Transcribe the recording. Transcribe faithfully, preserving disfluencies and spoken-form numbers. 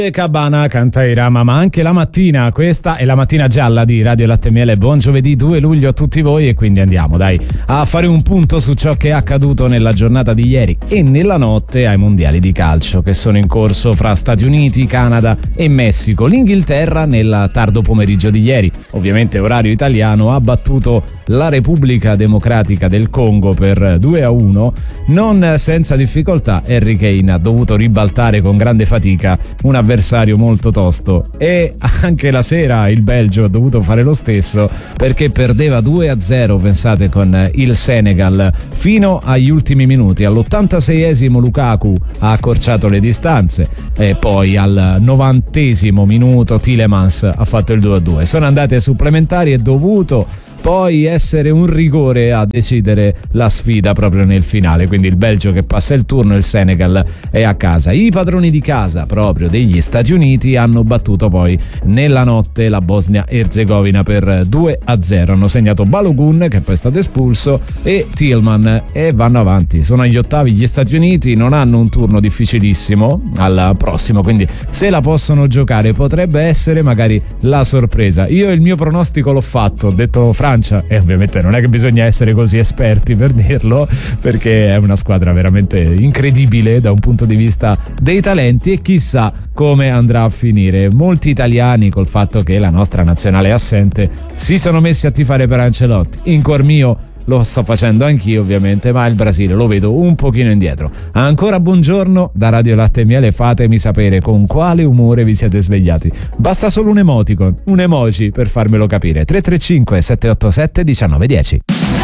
Cabana canta Irama, ma anche la mattina, questa è la mattina gialla di Radio Latte e Miele. Buon giovedì due luglio a tutti voi e quindi andiamo dai a fare un punto su ciò che è accaduto nella giornata di ieri e nella notte ai mondiali di calcio che sono in corso fra Stati Uniti, Canada e Messico. L'Inghilterra nel tardo pomeriggio di ieri, ovviamente orario italiano, ha battuto la Repubblica Democratica del Congo per due a uno, non senza difficoltà. Harry Kane ha dovuto ribaltare con grande fatica un avversario molto tosto e anche la sera il Belgio ha dovuto fare lo stesso perché perdeva due a zero, pensate, con il Senegal fino agli ultimi minuti. All'ottantaseiesimo Lukaku ha accorciato le distanze e poi al novantesimo minuto Tielemans ha fatto il due a due. Sono andate ai supplementari e dovuto poi essere un rigore a decidere la sfida proprio nel finale, quindi il Belgio che passa il turno, il Senegal è a casa. I padroni di casa proprio degli Stati Uniti hanno battuto poi nella notte la Bosnia-Erzegovina per due a zero, hanno segnato Balogun che poi è stato espulso e Tillman e vanno avanti, sono agli ottavi. Gli Stati Uniti non hanno un turno difficilissimo al prossimo, quindi se la possono giocare potrebbe essere magari la sorpresa. Io il mio pronostico l'ho fatto, ho detto Francia, e ovviamente non è che bisogna essere così esperti per dirlo perché è una squadra veramente incredibile da un punto di vista dei talenti e chissà come andrà a finire. Molti italiani, col fatto che la nostra nazionale è assente, si sono messi a tifare per Ancelotti. In cuor mio lo sto facendo anch'io ovviamente, ma il Brasile lo vedo un pochino indietro. Ancora buongiorno da Radio Latte e Miele, fatemi sapere con quale umore vi siete svegliati. Basta solo un emoticon, un emoji per farmelo capire. tre tre cinque sette otto sette uno nove uno zero.